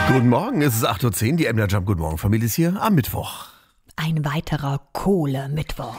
Guten Morgen, es ist 8:10 Uhr, die MDR Jump. Guten Morgen, Familie ist hier am Mittwoch. Ein weiterer Kohle-Mittwoch.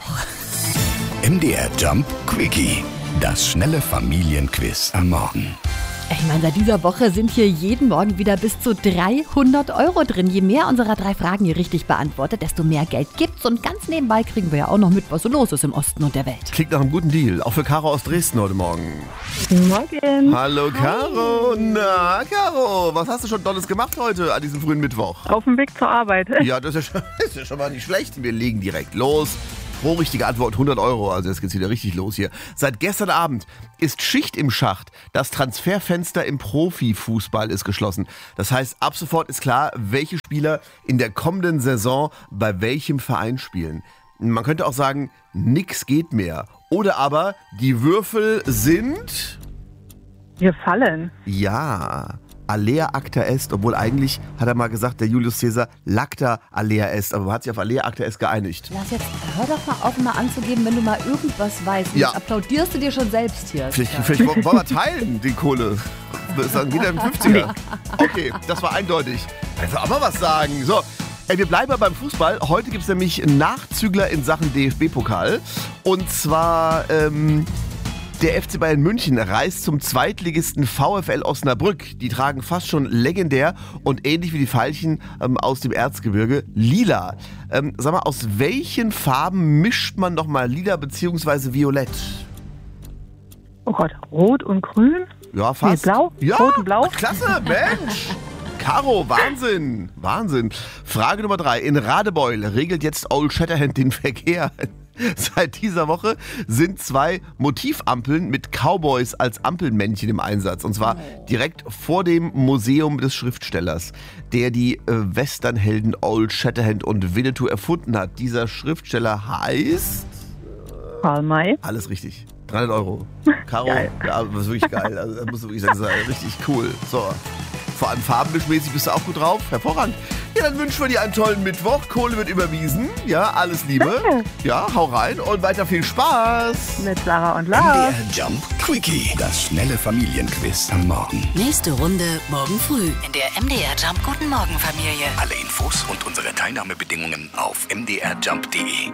MDR Jump Quickie, das schnelle Familienquiz am Morgen. Ich meine, seit dieser Woche sind hier jeden Morgen wieder bis zu 300 Euro drin. Je mehr unserer 3 Fragen ihr richtig beantwortet, desto mehr Geld gibt's. Und ganz nebenbei kriegen wir ja auch noch mit, was so los ist im Osten und der Welt. Klingt nach einem guten Deal, auch für Caro aus Dresden heute Morgen. Guten Morgen. Hallo Caro, na Caro, was hast du schon Tolles gemacht heute an diesem frühen Mittwoch? Auf dem Weg zur Arbeit. Ja, das ist ja schon mal nicht schlecht. Wir legen direkt los. Pro richtige Antwort 100 Euro, also jetzt geht's wieder richtig los hier. Seit gestern Abend ist Schicht im Schacht. Das Transferfenster im Profifußball ist geschlossen. Das heißt, ab sofort ist klar, welche Spieler in der kommenden Saison bei welchem Verein spielen. Man könnte auch sagen, nix geht mehr. Oder aber, die Würfel sind... Wir fallen. Ja, alea acta est, obwohl eigentlich hat er mal gesagt, der Julius Caesar, lacta alea est, aber man hat sich auf alea acta est geeinigt. Hör doch mal auf, mal anzugeben, wenn du mal irgendwas weißt. Ja. Jetzt applaudierst du dir schon selbst hier. Vielleicht wollen wir teilen, die Kohle. Dann geht er im 50er. Okay, das war eindeutig. Also auch mal was sagen. So, wir bleiben beim Fußball. Heute gibt es nämlich Nachzügler in Sachen DFB-Pokal. Und zwar... Der FC Bayern München reist zum Zweitligisten VfL Osnabrück. Die tragen fast schon legendär und ähnlich wie die Veilchen aus dem Erzgebirge lila. Sag mal, aus welchen Farben mischt man nochmal lila bzw. violett? Oh Gott, rot und grün? Ja, fast. Nee, blau? Ja, Rot und blau? klasse, Mensch. Caro, Wahnsinn, Wahnsinn. Frage Nummer 3. In Radebeul regelt jetzt Old Shatterhand den Verkehr. Seit dieser Woche sind 2 Motivampeln mit Cowboys als Ampelmännchen im Einsatz. Und zwar direkt vor dem Museum des Schriftstellers, der die Westernhelden Old Shatterhand und Winnetou erfunden hat. Dieser Schriftsteller heißt... Karl May. Alles richtig. 300 Euro. Caro, Geil. ja, das ist wirklich geil. Also, das musst du wirklich sagen, das ist richtig cool. So. Vor allem farbenmischmäßig bist du auch gut drauf. Hervorragend. Ja, dann wünschen wir dir einen tollen Mittwoch. Kohle wird überwiesen. Ja, alles Liebe. Danke. Ja, hau rein und weiter viel Spaß. Mit Sarah und Lars. MDR Jump Quickie, das schnelle Familienquiz am Morgen. Nächste Runde morgen früh in der MDR Jump Guten Morgen Familie. Alle Infos und unsere Teilnahmebedingungen auf mdrjump.de.